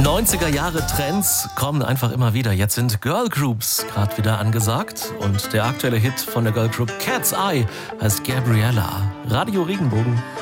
90er Jahre Trends kommen einfach immer wieder. Jetzt sind Girl Groups gerade wieder angesagt. Und der aktuelle Hit von der Girl Group Cat's Eye heißt Gabriella. Radio Regenbogen.